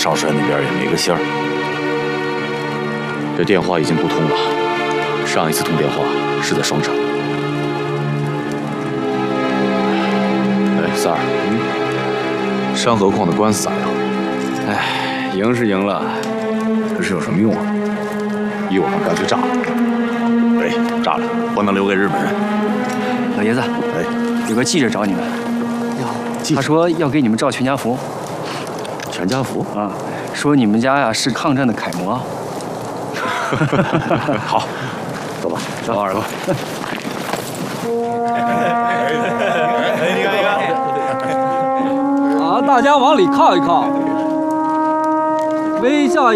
少帅那边也没个信儿。这电话已经不通了，上一次通电话是在双城。哎，三儿，山河矿的官司咋样？ 哎，赢是赢了，可是有什么用啊？ 依我看，干脆炸了。对，炸了，不能留给日本人。 老爷子， 哎， 有个记者找你们， 记者他说要给你们照全家福。 全家福啊，说你们家呀是抗战的楷模。 好，走吧， 走，二哥。 大家往里靠一靠，微笑。